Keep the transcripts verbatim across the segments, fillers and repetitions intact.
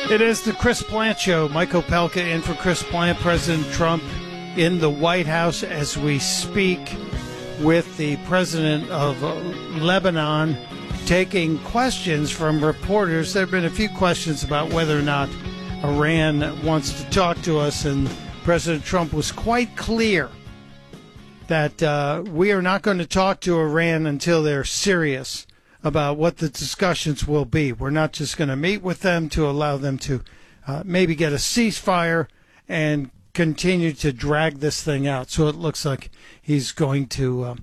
It is the Chris Plant Show. Mike Opelka in for Chris Plant. President Trump in the White House as we speak with the president of Lebanon, taking questions from reporters. There have been a few questions about whether or not Iran wants to talk to us, and President Trump was quite clear that uh, we are not going to talk to Iran until they're serious about what the discussions will be. We're not just going to meet with them to allow them to uh, maybe get a ceasefire and continue to drag this thing out. So it looks like he's going to uh,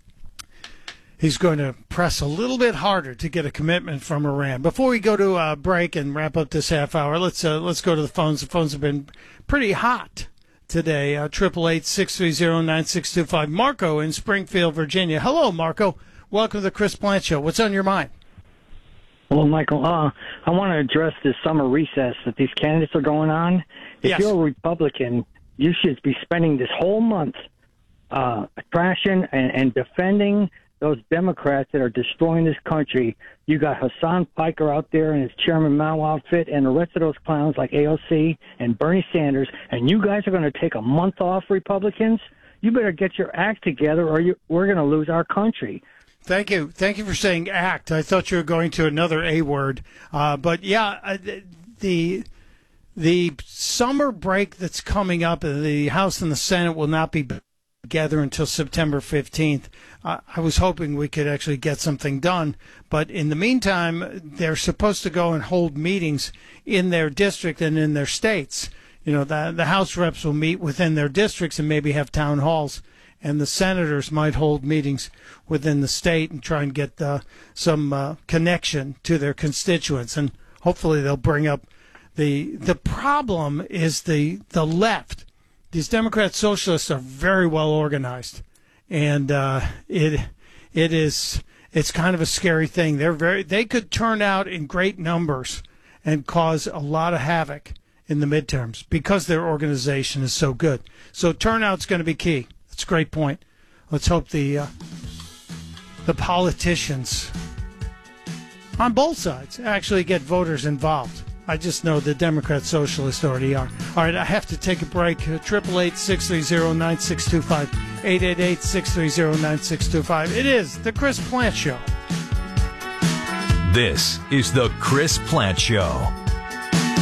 he's going to press a little bit harder to get a commitment from Iran. Before we go to a break and wrap up this half hour, let's uh, let's go to the phones. The phones have been pretty hot today. Uh, triple eight six three zero nine six two five. Marco in Springfield, Virginia. Hello, Marco. Welcome to the Chris Plant Show. What's on your mind? Well, Michael, uh, I want to address this summer recess that these candidates are going on. If Yes. you're a Republican, you should be spending this whole month uh, trashing and, and defending those Democrats that are destroying this country. You got Hassan Piker out there in his Chairman Mao outfit and the rest of those clowns like A O C and Bernie Sanders, and you guys are going to take a month off, Republicans? You better get your act together or you, we're going to lose our country. Thank you. Thank you for saying act. I thought you were going to another A word. Uh, but, yeah, uh, the the summer break that's coming up, the House and the Senate will not be together until September fifteenth. Uh, I was hoping we could actually get something done. But in the meantime, they're supposed to go and hold meetings in their district and in their states. You know, the, the House reps will meet within their districts and maybe have town halls, and the senators might hold meetings within the state and try and get uh, some uh, connection to their constituents. And hopefully they'll bring up the the problem is the the left. These Democrat socialists are very well organized, and uh, it it is it's kind of a scary thing. They're very they could turn out in great numbers and cause a lot of havoc in the midterms because their organization is so good. So turnout's going to be key. That's a great point. Let's hope the uh, the politicians on both sides actually get voters involved. I just know the Democrat Socialists already are. All right, I have to take a break. Triple eight six three zero nine six two five, eight eight eight six three zero nine six two five. It is the Chris Plant Show. This is the Chris Plant Show.